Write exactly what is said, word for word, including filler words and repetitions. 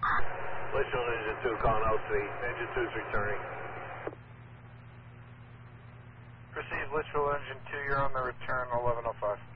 Litchfield Engine two calling O C. Engine two is returning. Receive Litchfield Engine two, you're on the return eleven oh five.